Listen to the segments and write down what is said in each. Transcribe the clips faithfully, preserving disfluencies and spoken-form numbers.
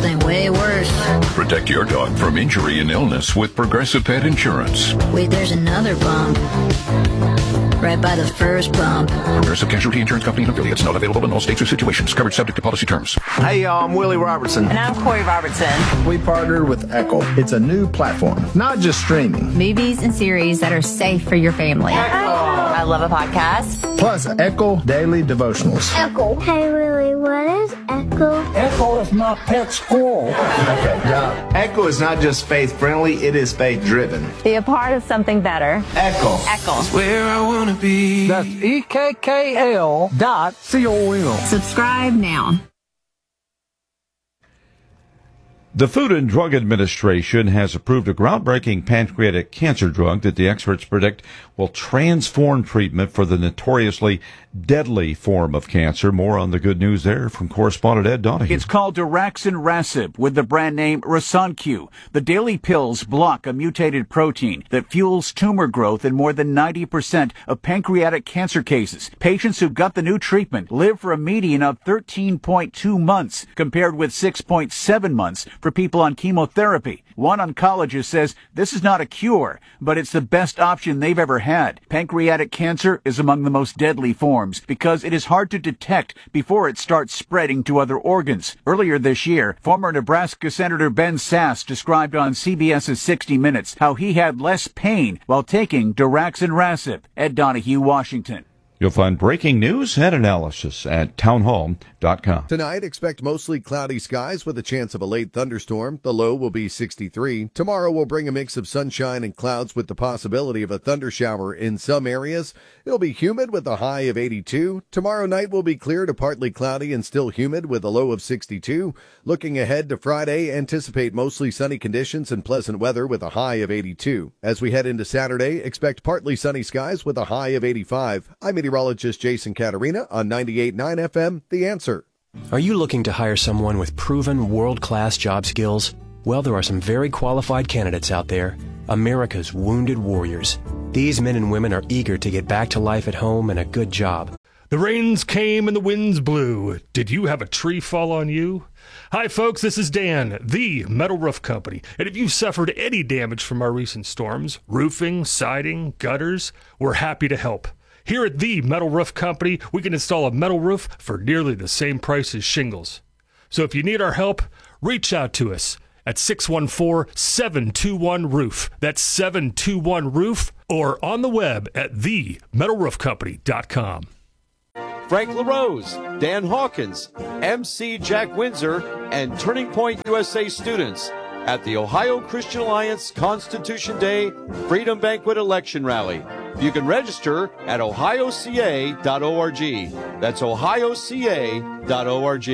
something way worse. Protect your dog from injury and illness with Progressive Pet Insurance. Wait, there's another bump. Right by the first bump. Progressive Casualty Insurance Company and affiliates. Not available in all states or situations. Coverage subject to policy terms. Hey, y'all, I'm Willie Robertson. And I'm Corey Robertson. We partnered with Echo. It's a new platform, not just streaming. Movies and series that are safe for your family. Echo. I love a podcast. Plus, Echo Daily Devotionals. Echo. Hey, Willie, what is Echo? Echo is my pet squirrel. Okay, yeah. Echo is not just faith-friendly, it is faith-driven. Be a part of something better. Echo. Echo. Where I want to be. That's E K K L dot C O M. Subscribe now. The Food and Drug Administration has approved a groundbreaking pancreatic cancer drug that the experts predict will transform treatment for the notoriously deadly form of cancer. More on the good news there from correspondent Ed Donahue. It's called daraxonrasib with the brand name Rasunq. The daily pills block a mutated protein that fuels tumor growth in more than ninety percent of pancreatic cancer cases. Patients who got the new treatment live for a median of thirteen point two months, compared with six point seven months for people on chemotherapy. One oncologist says this is not a cure, but it's the best option they've ever had. Pancreatic cancer is among the most deadly forms because it is hard to detect before it starts spreading to other organs. Earlier this year, former Nebraska Senator Ben Sasse described on CBS's sixty minutes how he had less pain while taking daraxonrasib. Ed Donahue, Washington. You'll find breaking news and analysis at townhall dot com. Tonight, expect mostly cloudy skies with a chance of a late thunderstorm. The low will be sixty-three. Tomorrow will bring a mix of sunshine and clouds with the possibility of a thundershower in some areas. It'll be humid with a high of eighty-two. Tomorrow night will be clear to partly cloudy and still humid with a low of sixty-two. Looking ahead to Friday, anticipate mostly sunny conditions and pleasant weather with a high of eighty-two. As we head into Saturday, expect partly sunny skies with a high of eighty-five. I'm meteorologist Jason Caterina on ninety-eight point nine F M, The Answer. Are you looking to hire someone with proven world-class job skills? Well, there are some very qualified candidates out there. America's wounded warriors. These men and women are eager to get back to life at home and a good job. The rains came and the winds blew. Did you have a tree fall on you? Hi, folks, this is Dan, the Metal Roof Company. And if you've suffered any damage from our recent storms, roofing, siding, gutters, we're happy to help. Here at the Metal Roof Company, we can install a metal roof for nearly the same price as shingles. So if you need our help, reach out to us at six one four, seven two one, roof. That's seven two one, roof, or on the web at the metal roof company dot com. Frank LaRose, Dan Hawkins, M C Jack Windsor, and Turning Point U S A students at the Ohio Christian Alliance Constitution Day Freedom Banquet Election Rally. You can register at ohio c a dot org. That's ohio c a dot org.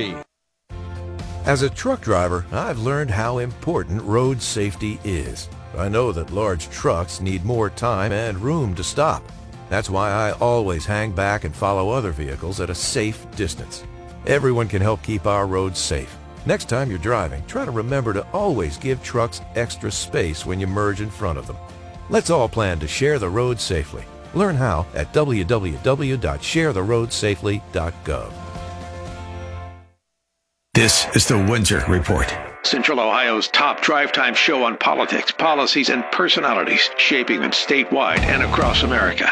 As a truck driver, I've learned how important road safety is. I know that large trucks need more time and room to stop. That's why I always hang back and follow other vehicles at a safe distance. Everyone can help keep our roads safe. Next time you're driving, try to remember to always give trucks extra space when you merge in front of them. Let's all plan to share the road safely. Learn how at w w w dot share the road safely dot gov. This is the Windsor Report. Central Ohio's top drive time show on politics, policies, and personalities shaping them statewide and across America.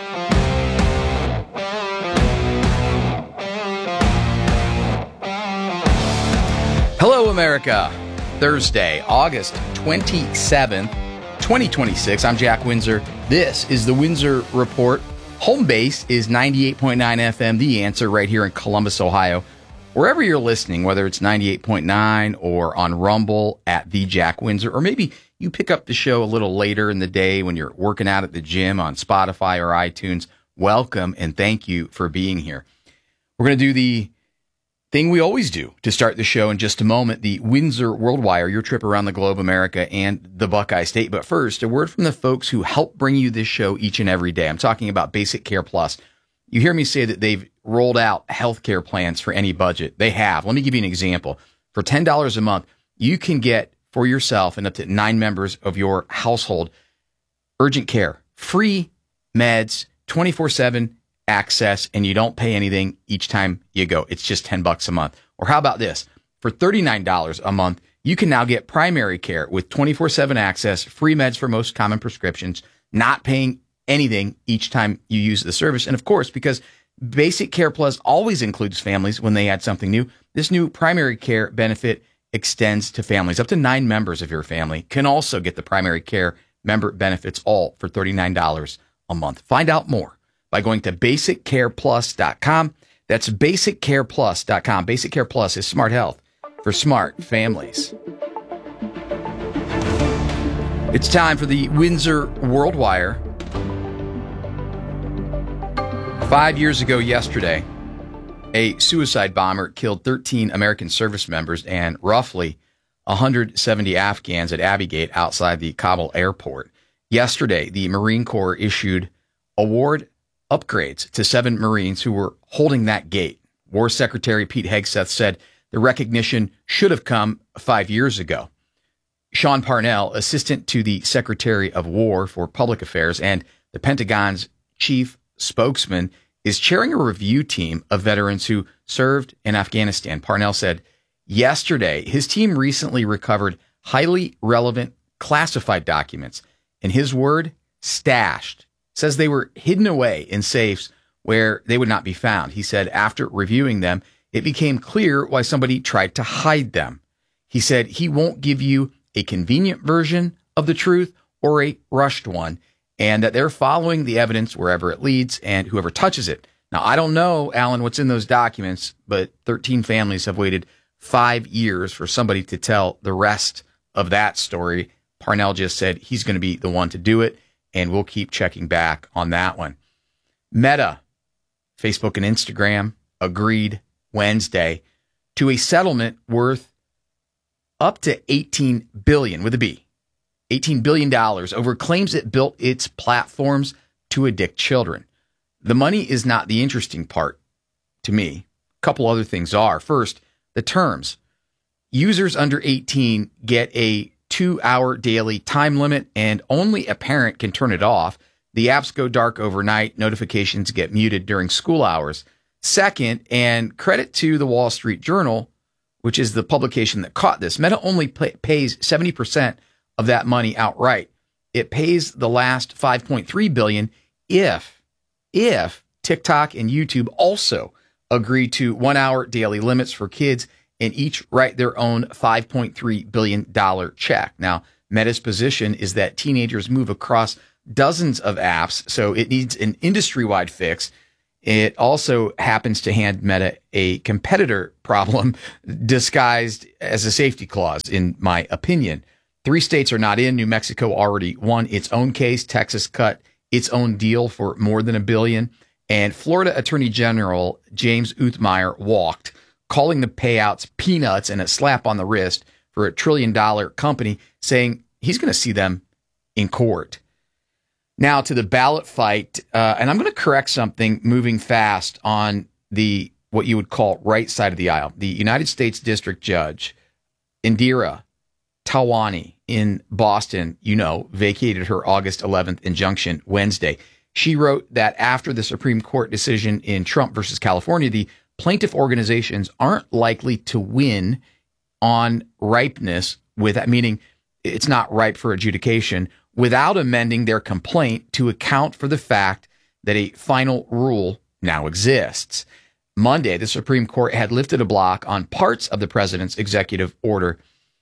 Hello, America. Thursday, August twenty-seventh, twenty twenty-six. I'm Jack Windsor. This is the Windsor Report. Home base is ninety-eight point nine F M, The Answer, right here in Columbus, Ohio. Wherever you're listening, whether it's ninety-eight point nine or on Rumble at The Jack Windsor, or maybe you pick up the show a little later in the day when you're working out at the gym on Spotify or iTunes, welcome and thank you for being here. We're going to do the thing we always do to start the show in just a moment, the Windsor World Wire, your trip around the globe, America, and the Buckeye State. But first, a word from the folks who help bring you this show each and every day. I'm talking about Basic Care Plus. You hear me say that they've rolled out healthcare plans for any budget. They have. Let me give you an example. For ten dollars a month, you can get for yourself and up to nine members of your household urgent care, free meds, twenty-four seven access, and you don't pay anything each time you go. It's just ten bucks a month. Or how about this? For thirty-nine dollars a month, you can now get primary care with twenty-four seven access, free meds for most common prescriptions, not paying anything each time you use the service. And of course, because Basic Care Plus always includes families when they add something new, this new primary care benefit extends to families. Up to nine members of your family can also get the primary care member benefits, all for thirty-nine dollars a month. Find out more by going to basic care plus dot com. That's basic care plus dot com. Basic Care Plus is smart health for smart families. It's time for the Windsor World Wire. Five years ago yesterday, a suicide bomber killed thirteen American service members and roughly one hundred seventy Afghans at Abbey Gate outside the Kabul airport. Yesterday, the Marine Corps issued award upgrades to seven Marines who were holding that gate. War Secretary Pete Hegseth said the recognition should have come five years ago. Sean Parnell, assistant to the Secretary of War for Public Affairs and the Pentagon's chief spokesman, is chairing a review team of veterans who served in Afghanistan. Parnell said yesterday his team recently recovered highly relevant classified documents. In his word, stashed. Says they were hidden away in safes where they would not be found. He said after reviewing them, it became clear why somebody tried to hide them. He said he won't give you a convenient version of the truth or a rushed one, and that they're following the evidence wherever it leads and whoever touches it. Now, I don't know, Alan, what's in those documents, but thirteen families have waited five years for somebody to tell the rest of that story. Parnell just said he's going to be the one to do it, and we'll keep checking back on that one. Meta, Facebook and Instagram, agreed Wednesday to a settlement worth up to eighteen billion dollars with a B, eighteen billion dollars over claims it built its platforms to addict children. The money is not the interesting part to me. A couple other things are. First, the terms. Users under eighteen get a two-hour daily time limit, and only a parent can turn it off. The apps go dark overnight. Notifications get muted during school hours. Second, and credit to the Wall Street Journal, which is the publication that caught this, Meta only pay, pays seventy percent of that money outright. It pays the last five point three billion dollars if, if TikTok and YouTube also agree to one-hour daily limits for kids and each write their own five point three billion dollars check. Now, Meta's position is that teenagers move across dozens of apps, so it needs an industry-wide fix. It also happens to hand Meta a competitor problem disguised as a safety clause, in my opinion. Three states are not in. New Mexico already won its own case. Texas cut its own deal for more than a billion. And Florida Attorney General James Uthmeyer walked, calling the payouts peanuts and a slap on the wrist for a trillion dollar company, saying he's going to see them in court. Now to the ballot fight, uh, and I'm going to correct something moving fast on the what you would call right side of the aisle. The United States District Judge, Indira Tawani in Boston, you know, vacated her August eleventh injunction Wednesday. She wrote that after the Supreme Court decision in Trump versus California, the plaintiff organizations aren't likely to win on ripeness, with that meaning it's not ripe for adjudication, without amending their complaint to account for the fact that a final rule now exists. Monday, the Supreme Court had lifted a block on parts of the president's executive order.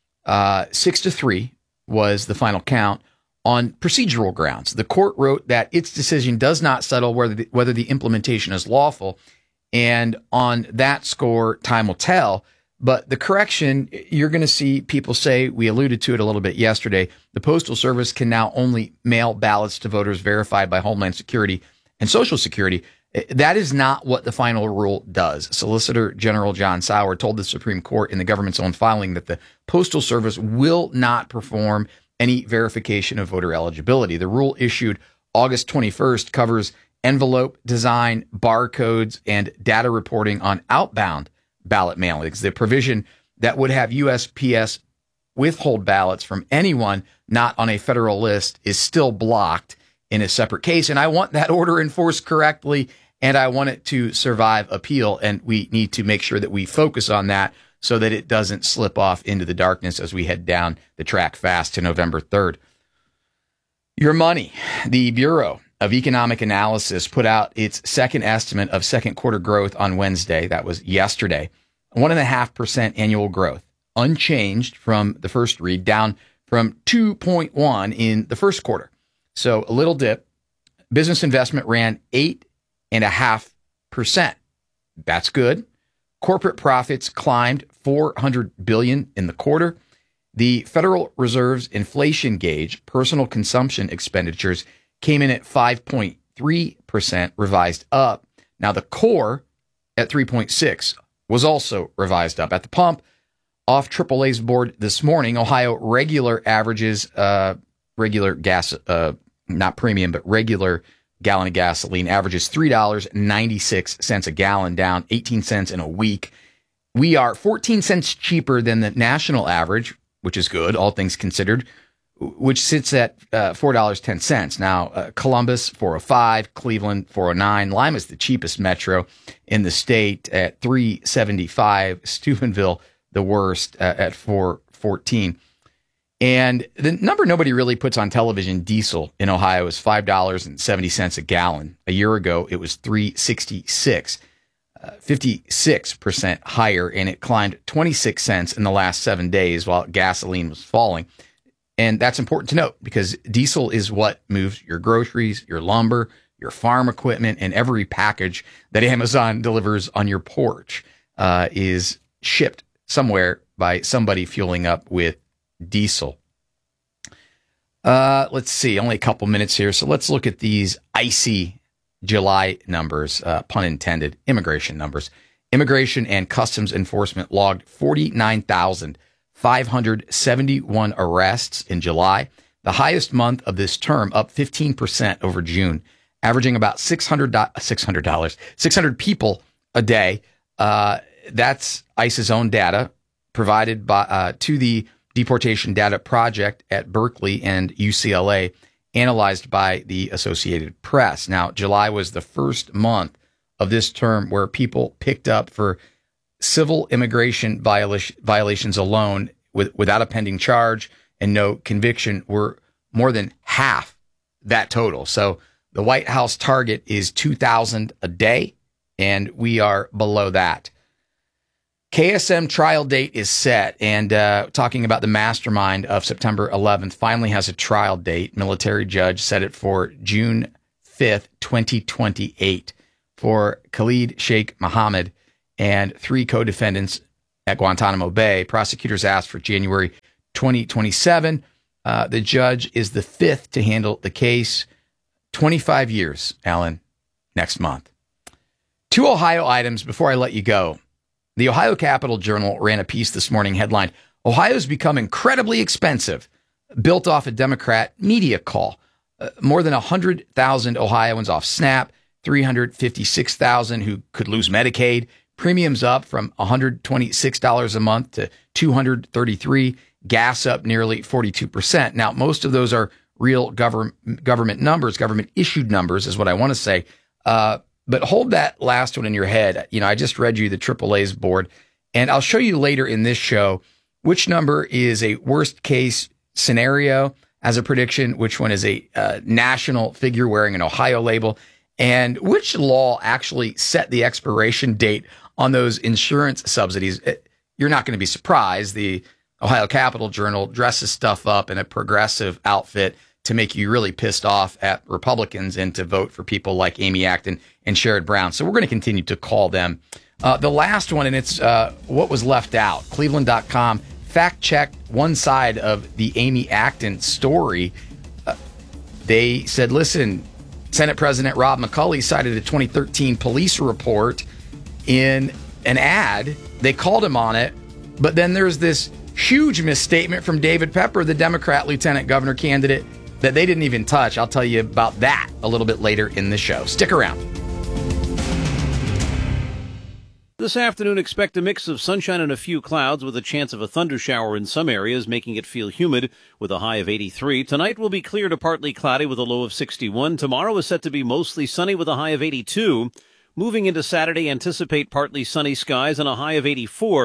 Uh, six to three was the final count on procedural grounds. The court wrote that its decision does not settle whether the, whether the implementation is lawful, and on that score, time will tell. But the correction, you're going to see people say, we alluded to it a little bit yesterday, the Postal Service can now only mail ballots to voters verified by Homeland Security and Social Security. That is not what the final rule does. Solicitor General John Sauer told the Supreme Court in the government's own filing that the Postal Service will not perform any verification of voter eligibility. The rule issued August twenty-first covers envelope design, barcodes, and data reporting on outbound ballot mailings. The provision that would have U S P S withhold ballots from anyone not on a federal list is still blocked in a separate case. And I want that order enforced correctly, and I want it to survive appeal. And we need to make sure that we focus on that so that it doesn't slip off into the darkness as we head down the track fast to November third. Your money. The Bureau of Economic Analysis put out its second estimate of second quarter growth on Wednesday. That was yesterday. One and a half percent annual growth, unchanged from the first read, down from two point one in the first quarter. So a little dip. Business investment ran eight and a half percent. That's good. Corporate profits climbed four hundred billion dollars in the quarter. The Federal Reserve's inflation gauge, personal consumption expenditures, came in at five point three percent, revised up. Now the core at three point six was also revised up. At the pump, off triple A's board this morning, Ohio regular averages, uh, regular gas, uh, not premium, but regular gallon of gasoline averages three dollars and ninety-six cents a gallon, down eighteen cents in a week. We are fourteen cents cheaper than the national average, which is good, all things considered, which sits at uh, four dollars and ten cents. Now, uh, Columbus, four oh five, Cleveland, four oh nine. Lima is the cheapest metro in the state at three seventy-five. Steubenville, the worst, uh, at four fourteen. And the number nobody really puts on television, diesel in Ohio, is five dollars and seventy cents a gallon. A year ago, it was three sixty-six, uh, fifty-six percent higher, and it climbed twenty-six cents in the last seven days while gasoline was falling. And that's important to note because diesel is what moves your groceries, your lumber, your farm equipment, and every package that Amazon delivers on your porch uh, is shipped somewhere by somebody fueling up with diesel. Uh, let's see, only a couple minutes here. So let's look at these icy July numbers, uh, pun intended, immigration numbers. Immigration and Customs Enforcement logged forty-nine thousand five hundred seventy-one arrests in July, the highest month of this term, up fifteen percent over June, averaging about six hundred dollars, six hundred dollars, six hundred people a day. Uh, that's ICE's own data provided by uh, to the Deportation Data Project at Berkeley and U C L A, analyzed by the Associated Press. Now, July was the first month of this term where people picked up for civil immigration violation, violations alone with, without a pending charge and no conviction were more than half that total. So the White House target is two thousand a day, and we are below that. K S M trial date is set, and uh, talking about the mastermind of September eleventh finally has a trial date. Military judge set it for June fifth, twenty twenty-eight for Khalid Sheikh Mohammed and three co-defendants at Guantanamo Bay. Prosecutors asked for January twenty twenty-seven. Uh, the judge is the fifth to handle the case. twenty-five years, Alan, next month. Two Ohio items before I let you go. The Ohio Capital Journal ran a piece this morning headlined, "Ohio's become incredibly expensive," built off a Democrat media call. Uh, more than one hundred thousand Ohioans off SNAP, three hundred fifty-six thousand who could lose Medicaid, premiums up from one hundred twenty-six dollars a month to two hundred thirty-three dollars, gas up nearly forty-two percent. Now, most of those are real government government numbers, government issued numbers is what I want to say. Uh, But hold that last one in your head. You know, I just read you the triple A's board, and I'll show you later in this show which number is a worst case scenario as a prediction, which one is a uh, national figure wearing an Ohio label, and which law actually set the expiration date on those insurance subsidies. You're not going to be surprised. The Ohio Capital Journal dresses stuff up in a progressive outfit to make you really pissed off at Republicans and to vote for people like Amy Acton and Sherrod Brown. So we're going to continue to call them. Uh, the last one, and it's uh, what was left out. Cleveland dot com fact-checked one side of the Amy Acton story. Uh, they said, listen, Senate President Rob McCulley cited a twenty thirteen police report in an ad. They called him on it, but then there's this huge misstatement from David Pepper, the Democrat lieutenant governor candidate, that they didn't even touch. I'll tell you about that a little bit later in the show. Stick around. This afternoon, expect a mix of sunshine and a few clouds with a chance of a thunder shower in some areas, making it feel humid with a high of eighty-three. Tonight will be clear to partly cloudy with a low of sixty-one. Tomorrow is set to be mostly sunny with a high of eighty-two. Moving into Saturday, anticipate partly sunny skies and a high of eighty-four.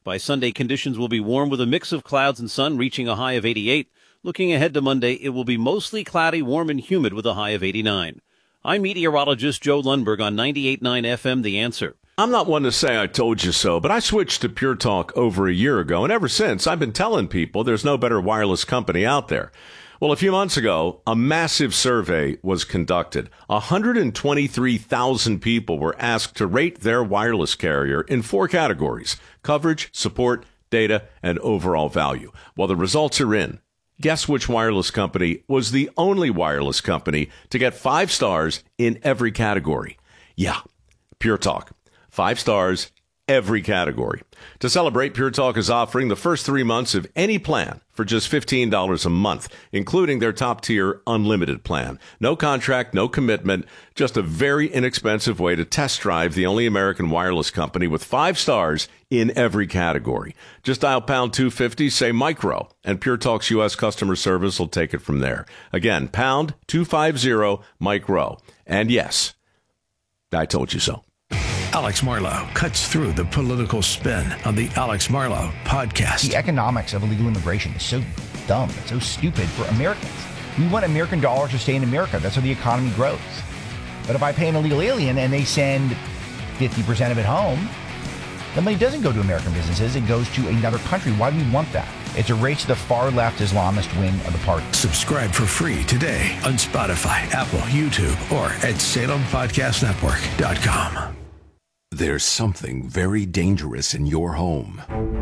By Sunday, conditions will be warm with a mix of clouds and sun, reaching a high of eighty-eight. Looking ahead to Monday, it will be mostly cloudy, warm, and humid with a high of eighty-nine. I'm meteorologist Joe Lundberg on ninety-eight point nine F M, The Answer. I'm not one to say I told you so, but I switched to Pure Talk over a year ago, and ever since, I've been telling people there's no better wireless company out there. Well, a few months ago, a massive survey was conducted. one hundred twenty-three thousand people were asked to rate their wireless carrier in four categories: coverage, support, data, and overall value. Well, the results are in. Guess which wireless company was the only wireless company to get five stars in every category? Yeah, Pure Talk. Five stars, every category. To celebrate, Pure Talk is offering the first three months of any plan for just fifteen dollars a month, including their top-tier unlimited plan. No contract, no commitment, just a very inexpensive way to test drive the only American wireless company with five stars in every category. Just dial pound two fifty, say micro, and Pure Talk's U S customer service will take it from there. Again, pound two fifty, micro. And yes, I told you so. Alex Marlow cuts through the political spin on the Alex Marlow podcast. The economics of illegal immigration is so dumb. It's so stupid for Americans. We want American dollars to stay in America. That's how the economy grows. But if I pay an illegal alien and they send fifty percent of it home, the money doesn't go to American businesses. It goes to another country. Why do we want that? It's a race to the far-left Islamist wing of the party. Subscribe for free today on Spotify, Apple, YouTube, or at Salem Podcast Network dot com. There's something very dangerous in your home.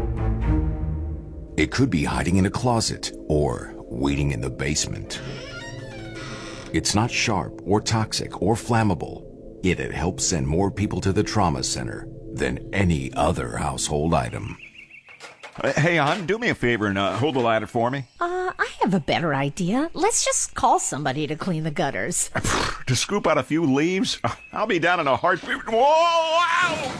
It could be hiding in a closet or waiting in the basement. It's not sharp or toxic or flammable, yet it helps send more people to the trauma center than any other household item. Uh, hey, hon, do me a favor and uh, hold the ladder for me. Uh, I have a better idea. Let's just call somebody to clean the gutters. To scoop out a few leaves? I'll be down in a heartbeat. Whoa!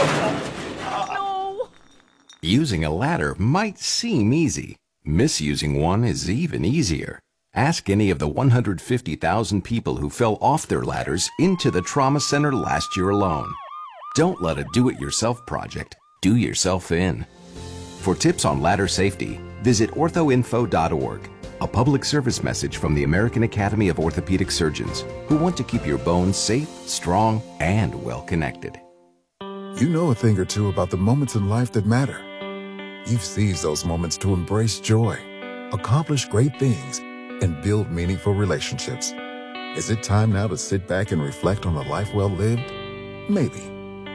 Ow! No! Using a ladder might seem easy. Misusing one is even easier. Ask any of the one hundred fifty thousand people who fell off their ladders into the trauma center last year alone. Don't let a do-it-yourself project do yourself in. For tips on ladder safety, visit ortho info dot org, a public service message from the American Academy of Orthopedic Surgeons, who want to keep your bones safe, strong, and well-connected. You know a thing or two about the moments in life that matter. You've seized those moments to embrace joy, accomplish great things, and build meaningful relationships. Is it time now to sit back and reflect on a life well lived? Maybe.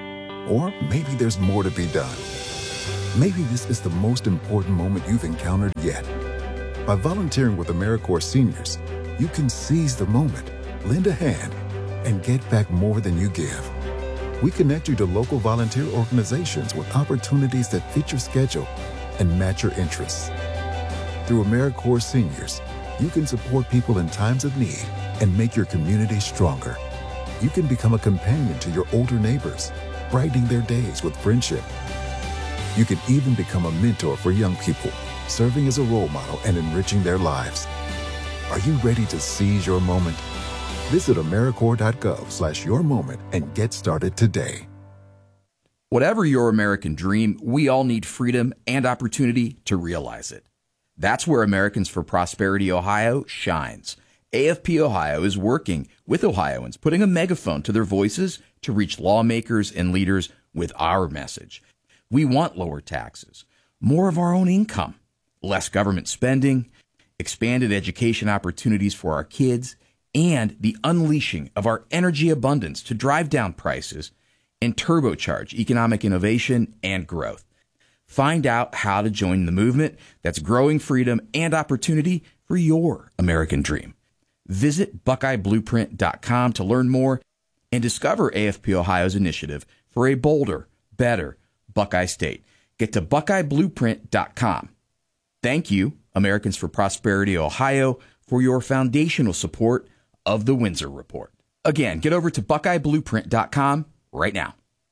Or maybe there's more to be done. Maybe this is the most important moment you've encountered yet. By volunteering with AmeriCorps Seniors, you can seize the moment, lend a hand, and get back more than you give. We connect you to local volunteer organizations with opportunities that fit your schedule and match your interests. Through AmeriCorps Seniors, you can support people in times of need and make your community stronger. You can become a companion to your older neighbors, brightening their days with friendship. You can even become a mentor for young people, serving as a role model and enriching their lives. Are you ready to seize your moment? Visit AmeriCorps.gov slash your moment and get started today. Whatever your American dream, we all need freedom and opportunity to realize it. That's where Americans for Prosperity Ohio shines. A F P Ohio is working with Ohioans, putting a megaphone to their voices to reach lawmakers and leaders with our message. We want lower taxes, more of our own income, less government spending, expanded education opportunities for our kids, and the unleashing of our energy abundance to drive down prices and turbocharge economic innovation and growth. Find out how to join the movement that's growing freedom and opportunity for your American dream. Visit Buckeye Blueprint dot com to learn more and discover A F P Ohio's initiative for a bolder, better Buckeye State. Get to Buckeye Blueprint dot com. Thank you, Americans for Prosperity Ohio, for your foundational support of the Windsor Report. Again, get over to Buckeye Blueprint dot com right now.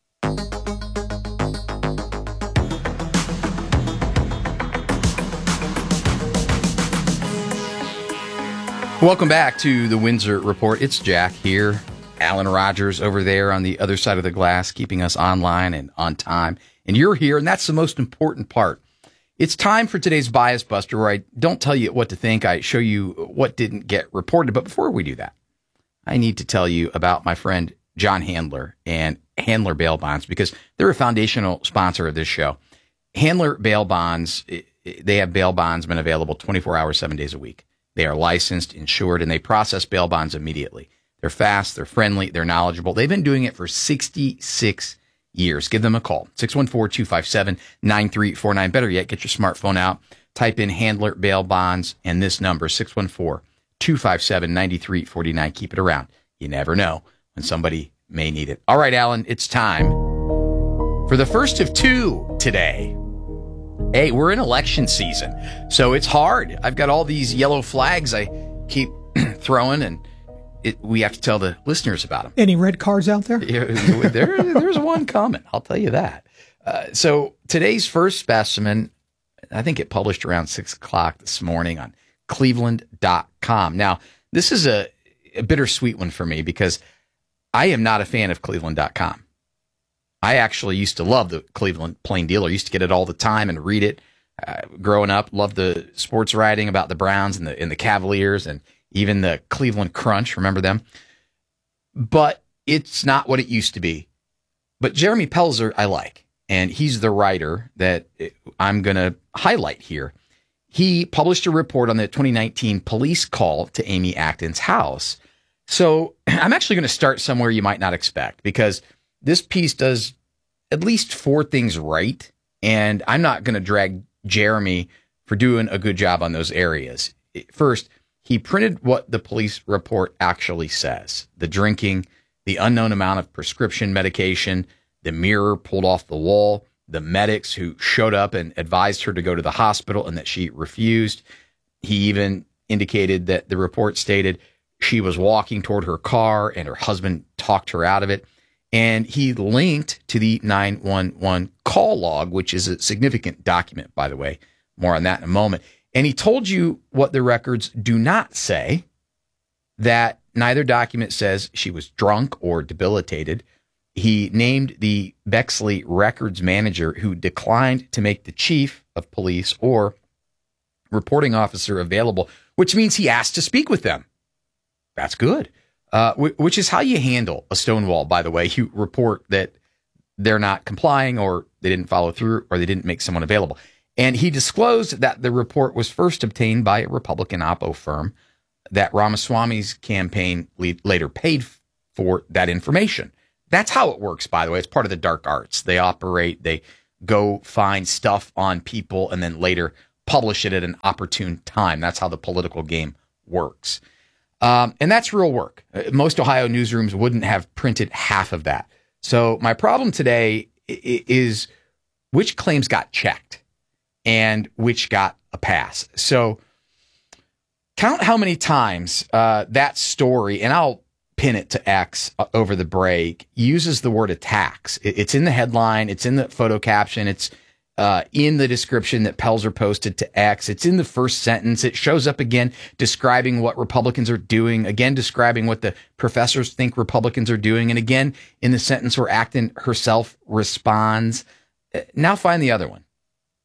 Welcome back to the Windsor Report. It's Jack here. Alan Rogers over there on the other side of the glass, keeping us online and on time And you're here, and that's the most important part. It's time for today's Bias Buster, where I don't tell you what to think. I show you what didn't get reported. But before we do that, I need to tell you about my friend John Handler and Handler Bail Bonds, because they're a foundational sponsor of this show. Handler Bail Bonds, they have bail bondsmen available twenty-four hours, seven days a week. They are licensed, insured, and they process bail bonds immediately. They're fast, they're friendly, they're knowledgeable. They've been doing it for sixty-six years. Give them a call, six one four, two five seven, nine three four nine. Better yet, get your smartphone out, type in Handler Bail Bonds, and this number, six one four, two five seven, nine three four nine. Keep it around. You never know when somebody may need it. All right, Alan, it's time for the first of two today. Hey, we're in election season, so it's hard. I've got all these yellow flags I keep throwing, and It, we have to tell the listeners about them. Any red cards out there? there there's one coming. I'll tell you that. Uh, so today's first specimen, I think it published around six o'clock this morning on cleveland dot com. Now, this is a, a bittersweet one for me because I am not a fan of cleveland dot com. I actually used to love the Cleveland Plain Dealer. I used to get it all the time and read it. Uh, growing up, loved the sports writing about the Browns and the, and the Cavaliers and even the Cleveland Crunch, remember them? But it's not what it used to be. But Jeremy Pelzer, I like, and he's the writer that I'm going to highlight here. He published a report on the twenty nineteen police call to Amy Acton's house. So I'm actually going to start somewhere you might not expect, because this piece does at least four things right, and I'm not going to drag Jeremy for doing a good job on those areas. First, he printed what the police report actually says. The drinking, the unknown amount of prescription medication, the mirror pulled off the wall, the medics who showed up and advised her to go to the hospital and that she refused. He even indicated that the report stated she was walking toward her car and her husband talked her out of it. And he linked to the nine one one call log, which is a significant document, by the way. More on that in a moment. And he told you what the records do not say, that neither document says she was drunk or debilitated. He named the Bexley records manager, who declined to make the chief of police or reporting officer available, which means he asked to speak with them. That's good. Uh, which is how you handle a Stonewall, by the way. You report that they're not complying, or they didn't follow through, or they didn't make someone available. And he disclosed that the report was first obtained by a Republican oppo firm, that Ramaswamy's campaign lead, later paid for that information. That's how it works, by the way. It's part of the dark arts. They operate, they go find stuff on people and then later publish it at an opportune time. That's how the political game works. Um, and that's real work. Most Ohio newsrooms wouldn't have printed half of that. So my problem today is which claims got checked and which got a pass. So count how many times uh, that story, and I'll pin it to X over the break, uses the word attacks. It's in the headline. It's in the photo caption. It's uh, in the description that Pelzer posted to X. It's in the first sentence. It shows up again describing what Republicans are doing, again describing what the professors think Republicans are doing, and again in the sentence where Acton herself responds. Now find the other one.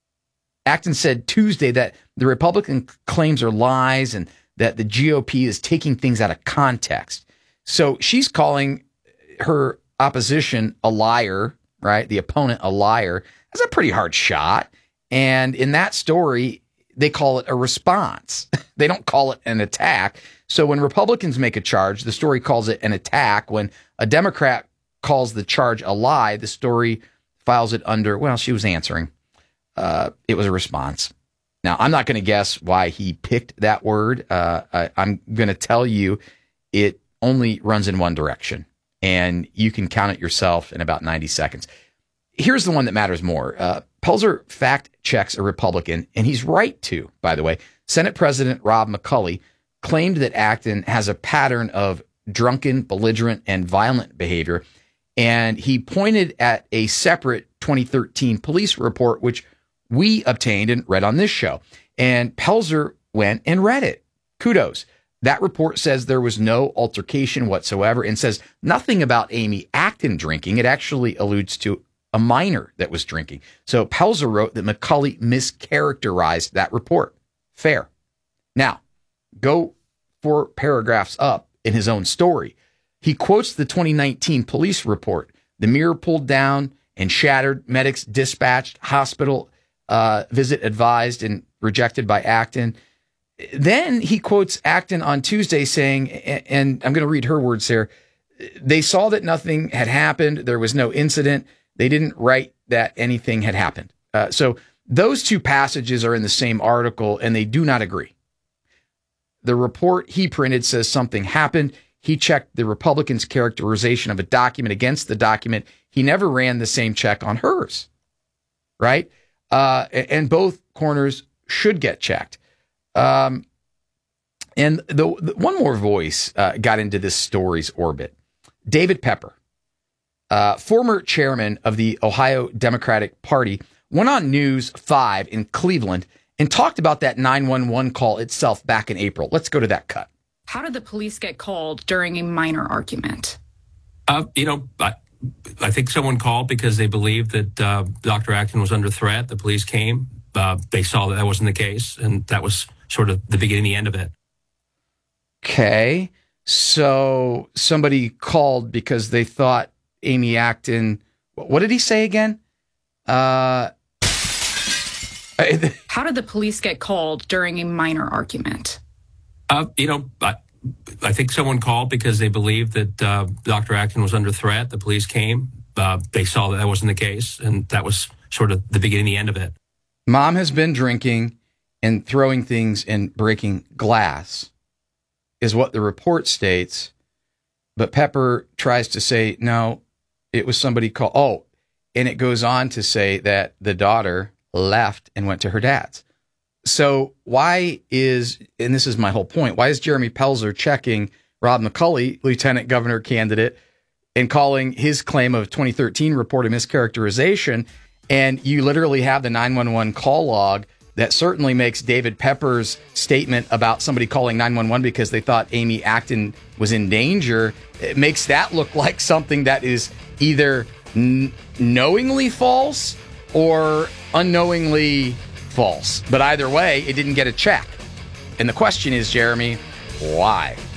Acton said Tuesday that the Republican claims are lies and that the G O P is taking things out of context. So she's calling her opposition a liar, right? The opponent a liar. That's a pretty hard shot. And in that story, they call it a response. They don't call it an attack. So when Republicans make a charge, the story calls it an attack. When a Democrat calls the charge a lie, the story files it under, well, she was answering. Uh, it was a response. Now, I'm not going to guess why he picked that word. Uh, I, I'm going to tell you it only runs in one direction, and you can count it yourself in about ninety seconds. Here's the one that matters more. Uh, Pelzer fact checks a Republican, and he's right to, by the way. Senate President Rob McCulley claimed that Acton has a pattern of drunken, belligerent, and violent behavior, and he pointed at a separate twenty thirteen police report, which we obtained and read on this show. And Pelzer went and read it. Kudos. That report says there was no altercation whatsoever and says nothing about Amy Acton drinking. It actually alludes to a minor that was drinking. So Pelzer wrote that McCulley mischaracterized that report. Fair. Now, go four paragraphs up in his own story. He quotes the twenty nineteen police report. The mirror pulled down and shattered. Medics dispatched. Hospital uh, visit advised and rejected by Acton. Then he quotes Acton on Tuesday saying, and I'm going to read her words here, they saw that nothing had happened. There was no incident. They didn't write that anything had happened. Uh, so those two passages are in the same article, and they do not agree. The report he printed says something happened. He checked the Republicans' characterization of a document against the document. He never ran the same check on hers, right? Uh, and both corners should get checked. Um, and the, the one more voice uh, got into this story's orbit. David Pepper, uh, former chairman of the Ohio Democratic Party, went on News five in Cleveland and talked about that nine one one call itself back in April. Let's go to that cut. How did the police get called during a minor argument? Uh, you know, I, I think someone called because they believed that uh, Doctor Acton was under threat. The police came. Uh, they saw that that wasn't the case, and that was sort of the beginning, the end of it. Okay. So somebody called because they thought Amy Acton, what did he say again? Uh, How did the police get called during a minor argument? Uh, you know, I, I think someone called because they believed that uh, Doctor Acton was under threat. The police came. Uh, they saw that that wasn't the case, and that was sort of the beginning, the end of it. Mom has been drinking and throwing things and breaking glass is what the report states. But Pepper tries to say, no, it was somebody called. Oh, and it goes on to say that the daughter left and went to her dad's. So why is, and this is my whole point, why is Jeremy Pelzer checking Rob McCulley, lieutenant governor candidate, and calling his claim of twenty thirteen report a mischaracterization? And you literally have the nine one one call log that certainly makes David Pepper's statement about somebody calling nine one one because they thought Amy Acton was in danger. It makes that look like something that is either n- knowingly false or unknowingly false. But either way, it didn't get a check. And the question is, Jeremy, why?